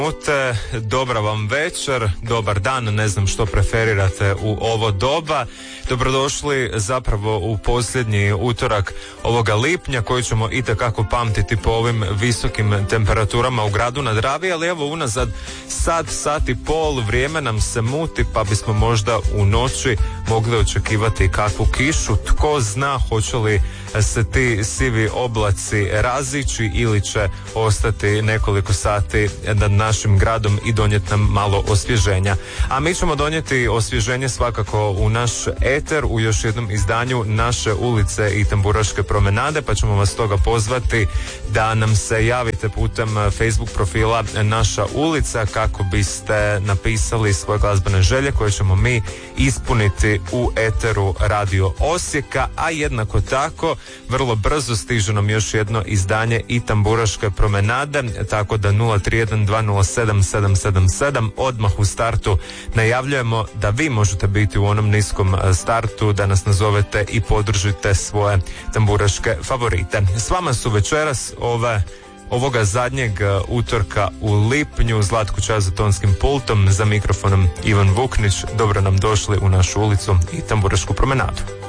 Dobra vam večer, dobar dan, ne znam što preferirate u ovo doba. Dobrodošli zapravo u posljednji utorak ovoga lipnja koji ćemo itekako pamtiti po ovim visokim temperaturama u gradu na Dravi, ali evo unazad sat i pol vrijeme nam se muti, pa bismo možda u noći mogli očekivati kakvu kišu. Tko zna hoće li se ti sivi oblaci razići ili će ostati nekoliko sati nad našim gradom i donijeti nam malo osvježenja. A mi ćemo donijeti osvježenje svakako u naš eter u još jednom izdanju naše ulice i Tamburaške promenade, pa ćemo vas toga pozvati da nam se javite putem Facebook profila Naša ulica kako biste napisali svoje glazbene želje koje ćemo mi ispuniti u eteru Radio Osijeka, a jednako tako vrlo brzo stiže nam još jedno izdanje i Tamburaške promenade, tako da 031207777 odmah u startu najavljujemo da vi možete biti u onom niskom startu, da nas nazovete i podržite svoje tamburaške favorite. S vama su večeras ovoga zadnjeg utorka u lipnju Zlatko Čas za tonskim pultom, za mikrofonom Ivan Vuknić. Dobro nam došli u našu ulicu i Tamburašku promenadu.